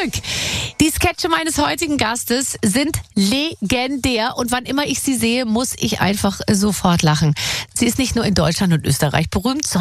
zurück. Die Sketche meines heutigen Gastes sind legendär und wann immer ich sie sehe, muss ich einfach sofort lachen. Sie ist nicht nur in Deutschland und Österreich berühmt,